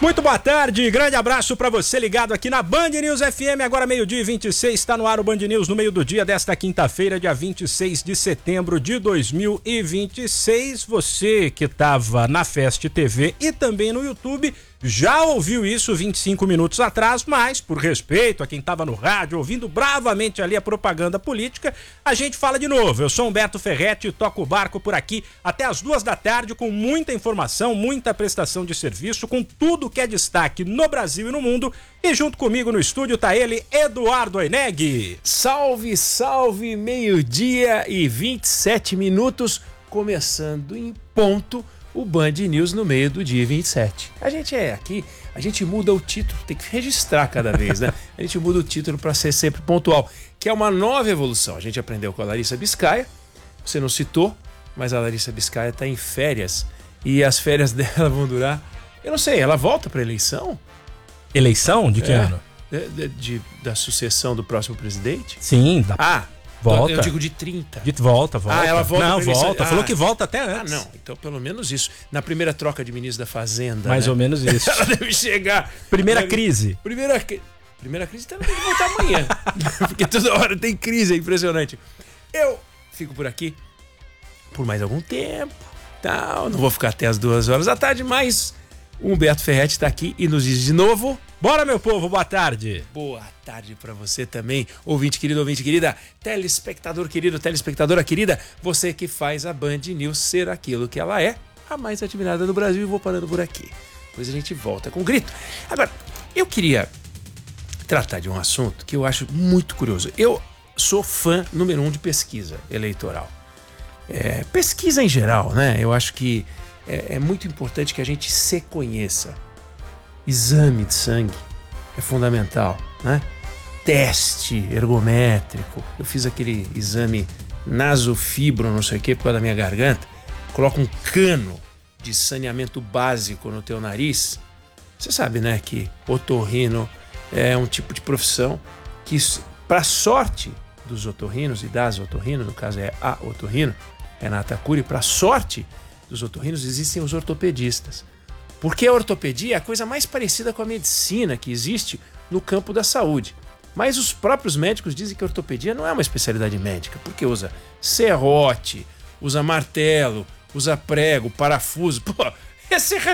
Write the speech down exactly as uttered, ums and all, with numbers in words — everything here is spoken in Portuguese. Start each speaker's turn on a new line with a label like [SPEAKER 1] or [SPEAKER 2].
[SPEAKER 1] Muito boa tarde, grande abraço pra você ligado aqui na Band News F M, agora meio-dia e vinte e seis, está no ar o Band News no meio do dia desta quinta-feira, dia vinte e seis de setembro de dois mil e vinte e seis. Você que estava na Fest T V e também no YouTube já ouviu isso vinte e cinco minutos atrás, mas por respeito a quem estava no rádio ouvindo bravamente ali a propaganda política, a gente fala de novo. Eu sou Humberto Ferretti e toco o barco por aqui até as duas da tarde com muita informação, muita prestação de serviço, com tudo que é destaque no Brasil e no mundo. E junto comigo no estúdio tá ele, Eduardo Oineg.
[SPEAKER 2] Salve, salve, meio-dia e vinte e sete minutos, começando em ponto o Band News no meio do dia vinte e sete. A gente é aqui, a gente muda o título, tem que registrar cada vez, né? A gente muda o título para ser sempre pontual, que é uma nova evolução. A gente aprendeu com a Larissa Biscaia, você não citou, mas a Larissa Biscaia está em férias e as férias dela vão durar, eu não sei, ela volta para eleição?
[SPEAKER 1] Eleição? De que
[SPEAKER 2] é,
[SPEAKER 1] ano?
[SPEAKER 2] De, de, de, da sucessão do próximo presidente?
[SPEAKER 1] Sim. Da...
[SPEAKER 2] Ah,
[SPEAKER 1] volta.
[SPEAKER 2] Eu digo de trinta.
[SPEAKER 1] De volta, volta.
[SPEAKER 2] Ah, ela volta.
[SPEAKER 1] Não, volta.
[SPEAKER 2] Ah,
[SPEAKER 1] Falou que volta até antes.
[SPEAKER 2] Ah, não. Então, pelo menos isso. Na primeira troca de ministro da Fazenda.
[SPEAKER 1] Mais
[SPEAKER 2] né?
[SPEAKER 1] ou menos isso.
[SPEAKER 2] Ela deve chegar.
[SPEAKER 1] Primeira
[SPEAKER 2] Ela...
[SPEAKER 1] crise.
[SPEAKER 2] Primeira crise. Primeira crise, então ela tem que voltar amanhã. Porque toda hora tem crise, é impressionante. Eu fico por aqui por mais algum tempo. Tal. Não vou ficar até as duas horas da tarde, mas o Humberto Ferretti está aqui e nos diz de novo.
[SPEAKER 1] Bora, meu povo, boa tarde.
[SPEAKER 2] Boa tarde pra você também, ouvinte querido, ouvinte querida, telespectador querido, telespectadora querida, você que faz a Band News ser aquilo que ela é, a mais admirada do Brasil, e vou parando por aqui. Depois a gente volta com grito. Agora, eu queria tratar de um assunto que eu acho muito curioso. Eu sou fã número um de pesquisa eleitoral. É, pesquisa em geral, né? Eu acho que é, é muito importante que a gente se conheça. Exame de sangue é fundamental, né? Teste ergométrico. Eu fiz aquele exame nasofibro, não sei o que, por causa da minha garganta. Coloca um cano de saneamento básico no teu nariz. Você sabe, né, que otorrino é um tipo de profissão que, para sorte dos otorrinos e das otorrinos, no caso é a otorrino, Renata Cury, para sorte dos otorrinos existem os ortopedistas. Porque a ortopedia é a coisa mais parecida com a medicina que existe no campo da saúde. Mas os próprios médicos dizem que a ortopedia não é uma especialidade médica, porque usa serrote, usa martelo, usa prego, parafuso. Pô, esse